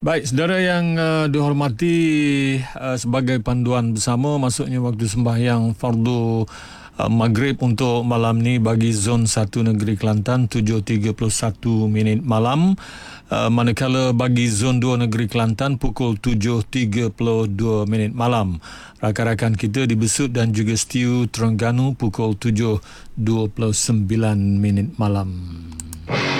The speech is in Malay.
Baik, saudara yang dihormati, sebagai panduan bersama masuknya waktu sembahyang fardu Maghrib untuk malam ni bagi zon 1 negeri Kelantan 7.31 minit malam, manakala bagi zon 2 negeri Kelantan pukul 7.32 minit malam. Rakan-rakan kita di Besut dan juga Setiu Terengganu pukul 7.29 minit malam.